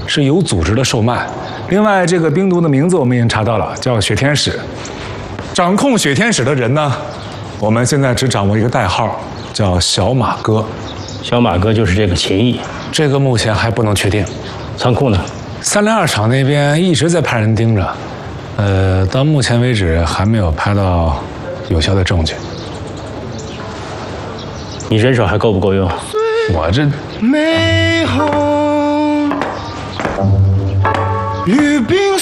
是有组织的售卖。另外，这个冰毒的名字我们已经查到了，叫雪天使。掌控雪天使的人呢，我们现在只掌握一个代号，叫小马哥。 小马哥就是这个秦毅， 这个目前还不能确定。 仓库呢 302厂那边一直在派人盯着，到目前为止还没有拍到有效的证据。 你人手还够不够用？ 我这美好。